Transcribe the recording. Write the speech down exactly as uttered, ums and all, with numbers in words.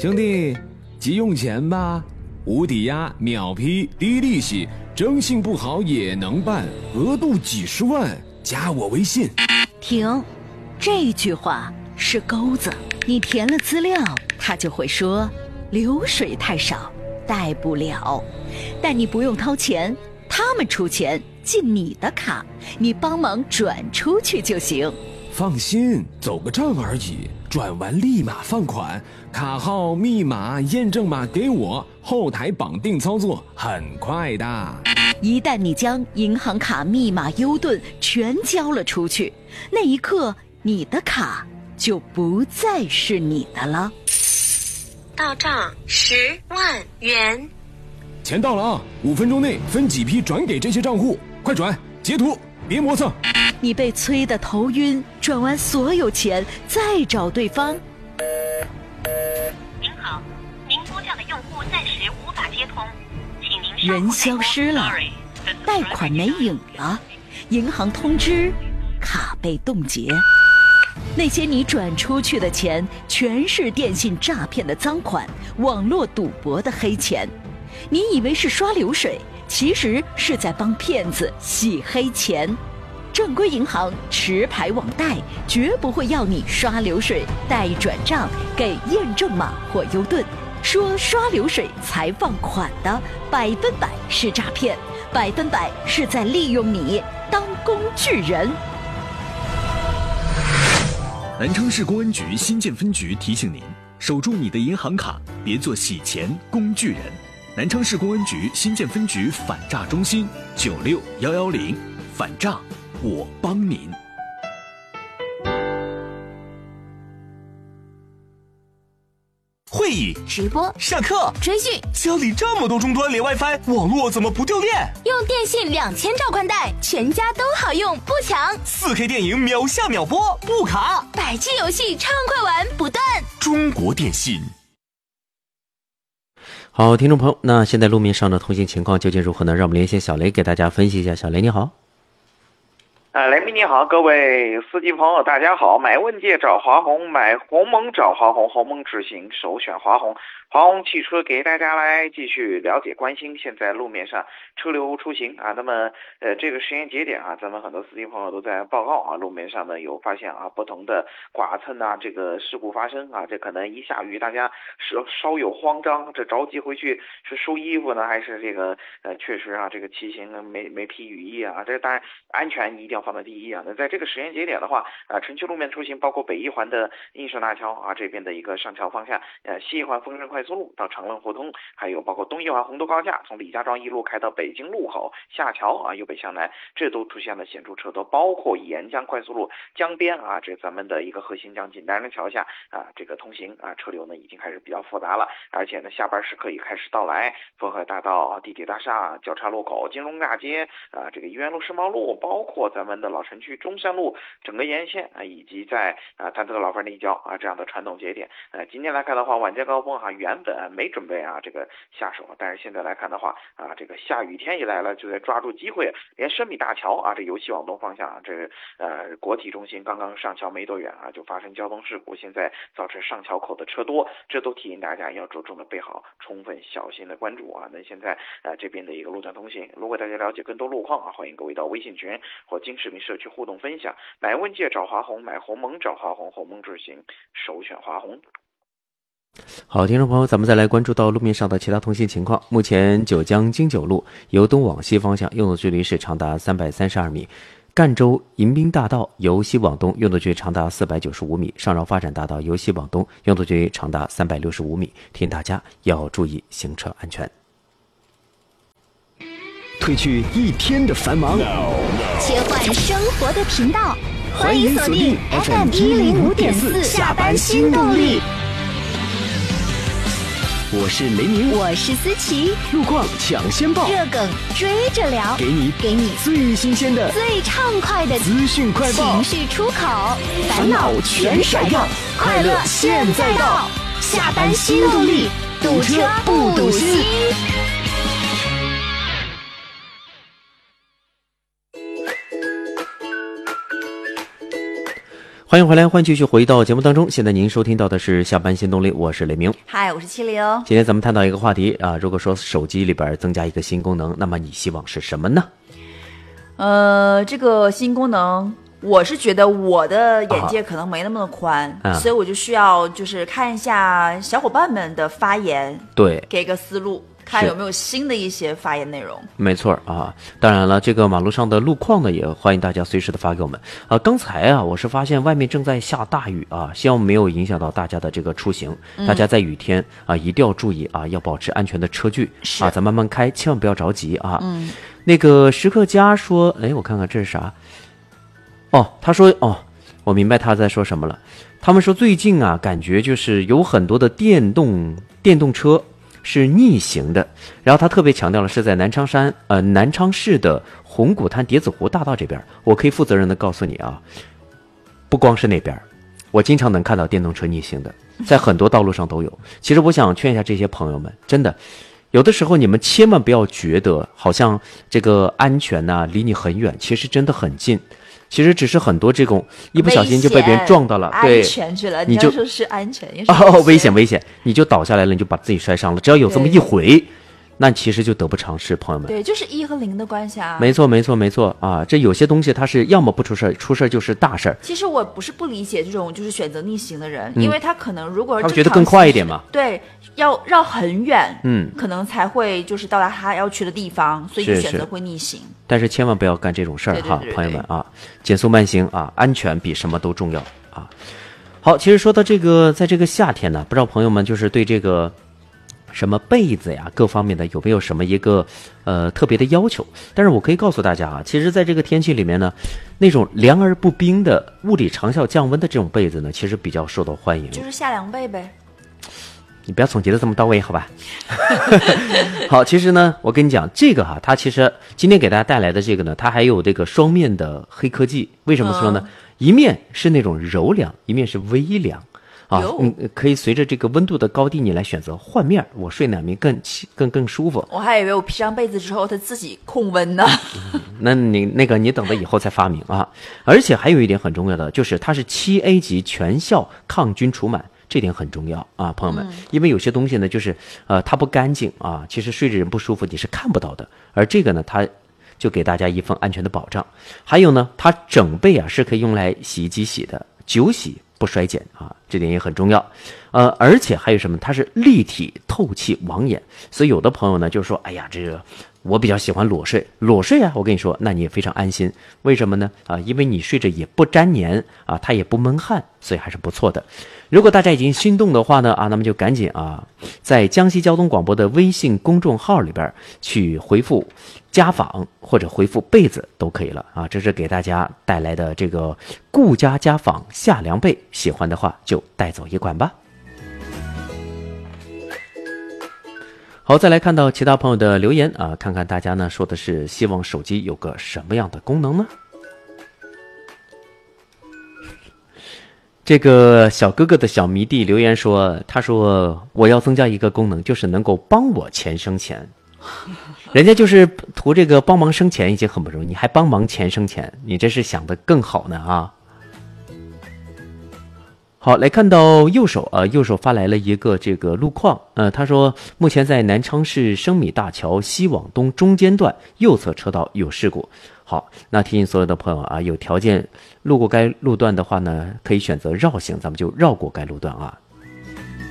兄弟，急用钱吧？无抵押、秒批、低利息，征信不好也能办，额度几十万，加我微信。 停，这句话是钩子，你填了资料，他就会说流水太少，贷不了。但你不用掏钱，他们出钱进你的卡，你帮忙转出去就行。 放心，走个账而已，转完立马放款，卡号、密码、验证码给我，后台绑定操作，很快的。 一旦你将银行卡密码优盾全交了出去，那一刻你的卡就不再是你的了。 到账十万元， 钱到了啊！五分钟内分几批转给这些账户，快转，截图，别磨蹭。 你被催得头晕，转完所有钱再找对方。 您好，您拨叫的用户暂时无法接通，请您人消失了，贷款没影了，银行通知卡被冻结。那些你转出去的钱全是电信诈骗的赃款，网络赌博的黑钱。你以为是刷流水，其实是在帮骗子洗黑钱。正规银行持牌网贷绝不会要你刷流水、贷转账、给验证码或优盾，说刷流水才放款的，百分百是诈骗，百分百是在利用你当工具人。 南昌市公安局新建分局提醒您：守住你的银行卡，别做洗钱工具人。南昌市公安局新建分局反诈中心九六幺幺零，反诈我帮您。 会议、 直播、 上课、 追剧， 家里这么多终端连 WiFi， 网络怎么不掉电？ 用电信两千兆宽带，全家都好用，不抢。 四 K 电影秒下秒播，不卡。 百 G 游戏畅快玩不断。 中国电信。 好，听众朋友，那现在路面上的通行情况究竟如何呢？让我们连线小雷给大家分析一下。小雷你好。 啊，雷鸣你好，各位司机朋友大家好。买问界找华虹，买鸿蒙找华虹，鸿蒙智行首选华虹。华虹汽车给大家来继续了解关心现在路面上车流出行啊。那么呃这个时间节点啊，咱们很多司机朋友都在报告啊，路面上呢有发现啊不同的剐蹭啊这个事故发生啊。这可能一下雨大家稍稍有慌张，这着急回去是收衣服呢，还是这个呃确实啊这个骑行没没披雨衣啊。这当然安全一定要放在第一啊。那在这个时间节点的话啊，城区路面出行包括北一环的应顺大桥啊这边的一个上桥方向，呃西一环丰润快速路到长乐互通，还有包括东一环红都高架从李家庄一路开到北京路口下桥啊，由北向南，这都出现了显著车多。包括沿江快速路江边啊，这咱们的一个河新江锦南人桥下啊，这个通行啊车流呢已经开始比较复杂了，而且呢下班时刻也开始到来。汾河大道、地铁大厦交叉路口、金融大街啊，这个愚园路、世贸路，包括咱们的老城区中山路整个沿线啊，以及在啊潭子老范立交啊这样的传统节点。呃，今天来看的话，晚间高峰啊，原本没准备啊这个下手，但是现在来看的话啊，这个下雨天一来了，就得抓住机会，连深米大桥啊这由西往东方向啊，这个呃国体中心刚刚上桥没多远啊，就发生交通事故，现在造成上桥口的车多，这都提醒大家要着重的备好，充分小心的关注啊。那现在呃这边的一个路段通行，如果大家了解更多路况啊，欢迎各位到微信群或经视频社区互动分享。买问界找华虹，买鸿蒙找华虹，鸿蒙智行首选华虹。 好，听众朋友，咱们再来关注到路面上的其他通行情况。目前九江京九路由东往西方向用的距离是长达三百三十二米，赣州迎宾大道由西往东用的距离长达四百九十五米，上饶发展大道由西往东用的距离长达三百六十五米，提醒大家要注意行车安全。 褪去一天的繁忙， 切换生活的频道， 欢迎锁定 F M 一零五点四下班新动力。我是雷鸣， 我是思琪， 路况抢先报， 热梗追着聊， 给你给你最新鲜的、 最畅快的资讯快报， 情绪出口，烦恼全甩掉，快乐现在到，下班新动力，堵车不堵心。 欢欢迎回来，欢迎继续回到节目当中。现在您收听到的是下班新动力，我是雷鸣。 嗨，我是七零。 今天咱们探讨一个话题啊，如果说手机里边增加一个新功能，那么你希望是什么呢？ 呃，这个新功能，我是觉得我的眼界可能没那么的宽，啊、所以我就需要就是看一下小伙伴们的发言， 对， 给个思路。看有没有新的一些发言内容。 没错啊，当然了，这个马路上的路况呢，也欢迎大家随时的发给我们啊。刚才啊，我是发现外面正在下大雨啊，希望没有影响到大家的这个出行。嗯、大家在雨天啊，一定要注意啊，要保持安全的车距啊，咱慢慢开，千万不要着急啊。嗯，那个时刻家说，哎，我看看这是啥？哦，他说哦，我明白他在说什么了。他们说最近啊，感觉就是有很多的电动电动车。是逆行的，然后他特别强调了是在南昌山呃南昌市的红谷滩蝶子湖大道这边。我可以负责任的告诉你啊，不光是那边，我经常能看到电动车逆行的，在很多道路上都有。其实我想劝一下这些朋友们，真的，有的时候你们千万不要觉得好像这个安全呐、啊、离你很远，其实真的很近。其实只是很多这种一不小心就被别人撞到了，对， 安全去了，你就说是安全，也是哦，危险危险，你就倒下来了，你就把自己摔伤了。只要有这么一回，那其实就得不偿失，朋友们。 对，就是一和零的关系啊。 没错没错没错啊，这有些东西它是要么不出事，出事就是大事。 其实我不是不理解这种就是选择逆行的人，嗯、因为他可能如果他觉得更快一点嘛， 对，要绕很远， 嗯， 可能才会就是到达他要去的地方，所以就选择会逆行。 但是千万不要干这种事儿哈，朋友们啊，减速慢行啊，安全比什么都重要啊。好，其实说到这个，在这个夏天呢，不知道朋友们就是对这个什么被子呀各方面的有没有什么一个呃特别的要求？但是我可以告诉大家啊，其实在这个天气里面呢，那种凉而不冰的物理长效降温的这种被子呢，其实比较受到欢迎。 就是夏凉被呗。 你不要总结的这么到位，好吧？好，其实呢，我跟你讲，这个哈，它其实今天给大家带来的这个呢，它还有这个双面的黑科技。为什么说呢？嗯、一面是那种柔凉，一面是微凉。啊，嗯，可以随着这个温度的高低，你来选择换面，我睡哪面更更更舒服。 我还以为我披上被子之后，它自己控温呢。 嗯、那你那个你等到以后再发明啊！而且还有一点很重要的，就是它是七 A 级全效抗菌除螨。这点很重要啊，朋友们，因为有些东西呢，就是呃，它不干净啊，其实睡着人不舒服，你是看不到的。而这个呢，它就给大家一份安全的保障。还有呢，它整被啊是可以用来洗衣机洗的，久洗不衰减啊，这点也很重要。呃，而且还有什么？它是立体透气网眼，所以有的朋友呢就说，哎呀，这个我比较喜欢裸睡，裸睡啊，我跟你说，那你也非常安心。为什么呢？啊，因为你睡着也不沾黏啊，它也不闷汗，所以还是不错的。如果大家已经心动的话呢，啊，那么就赶紧啊，在江西交通广播的微信公众号里边去回复家纺或者回复被子都可以了啊。这是给大家带来的这个顾家家纺夏凉被，喜欢的话就带走一款吧。好，再来看到其他朋友的留言啊，看看大家呢说的是希望手机有个什么样的功能呢？这个小哥哥的小迷弟留言说，他说我要增加一个功能，就是能够帮我钱生钱。人家就是图这个帮忙生钱已经很不容易，你还帮忙钱生钱，你这是想得更好呢啊！好，来看到右手啊，右手发来了一个这个路况，呃，他说目前在南昌市升米大桥西往东中间段右侧车道有事故。好，那提醒所有的朋友啊，有条件路过该路段的话呢，可以选择绕行，咱们就绕过该路段啊。